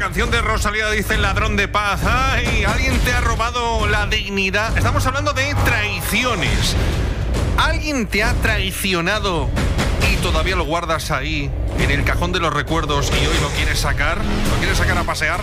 canción de Rosalía dice ladrón de paz. ¡Ay! ¿Alguien te ha robado la dignidad? Estamos hablando de traiciones. ¿Alguien te ha traicionado y todavía lo guardas ahí, en el cajón de los recuerdos, y hoy lo quieres sacar? ¿Lo quieres sacar a pasear?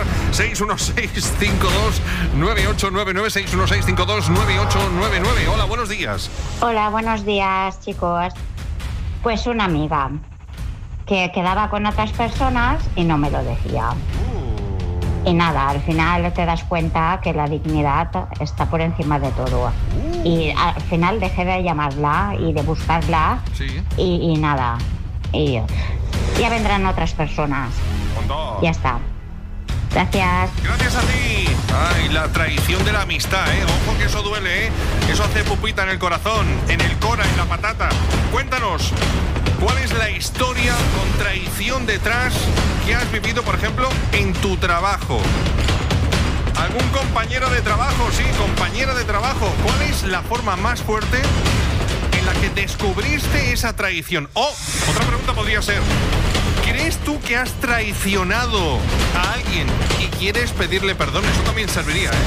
616-529899, 616-529899. Hola, buenos días. Hola, buenos días, chicos. Pues una amiga que quedaba con otras personas y no me lo decía. Y nada, al final te das cuenta que la dignidad está por encima de todo. Y al final dejé de llamarla y de buscarla. Sí. Y nada. Y ya vendrán otras personas. Hondo. Ya está. Gracias. Gracias a ti. Ay, la traición de la amistad, ¿eh? Ojo que eso duele, ¿eh? Eso hace pupita en el corazón, en el cora, en la patata. Cuéntanos, ¿cuál es la historia con traición detrás que has vivido, por ejemplo, en tu trabajo? ¿Algún compañero de trabajo? Sí, compañera de trabajo. ¿Cuál es la forma más fuerte en la que descubriste esa traición? O, otra pregunta podría ser, ¿crees tú que has traicionado a alguien y quieres pedirle perdón? Eso también serviría, ¿eh?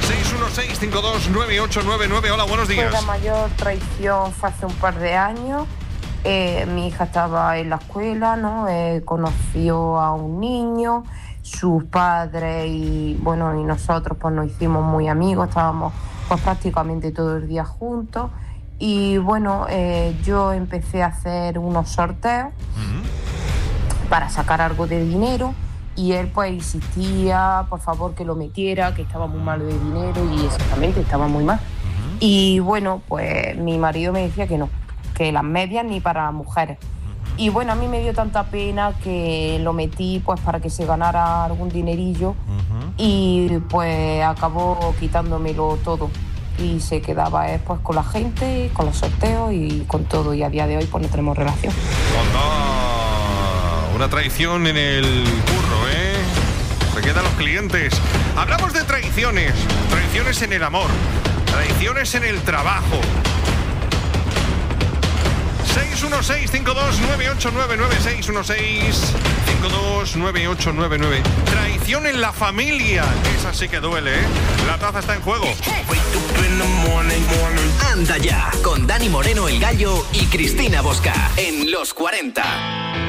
616-529899. Hola, buenos días. Pues la mayor traición fue hace un par de años. Mi hija estaba en la escuela, ¿no? Conoció a un niño, sus padres y nosotros pues nos hicimos muy amigos, estábamos pues prácticamente todo el día juntos. Y yo empecé a hacer unos sorteos para sacar algo de dinero y él pues insistía, por favor, que lo metiera, que estaba muy malo de dinero y exactamente estaba muy mal. Y pues mi marido me decía que no, que las medias ni para mujeres. Y a mí me dio tanta pena que lo metí pues para que se ganara algún dinerillo y pues acabó quitándomelo todo. Y se quedaba pues con la gente, con los sorteos y con todo. Y a día de hoy pues no tenemos relación. Una traición en el curro, ¿eh? Se quedan los clientes. Hablamos de traiciones. Traiciones en el amor. Traiciones en el trabajo. 616-529899, 616-529899. Traición en la familia. Esa sí que duele, ¿eh? La taza está en juego. Anda ya, con Dani Moreno, el Gallo, y Cristina Bosca, en Los 40.